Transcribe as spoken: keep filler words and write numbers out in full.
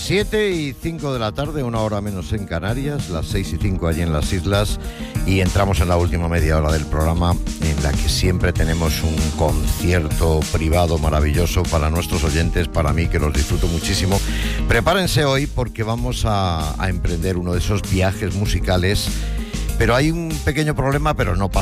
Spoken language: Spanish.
siete y cinco de la tarde, una hora menos en Canarias, las seis y cinco allí en las islas, y entramos en la última media hora del programa, en la que siempre tenemos un concierto privado maravilloso para nuestros oyentes, para mí que los disfruto muchísimo. Prepárense hoy porque vamos a, a emprender uno de esos viajes musicales, pero hay un pequeño problema, pero no pasa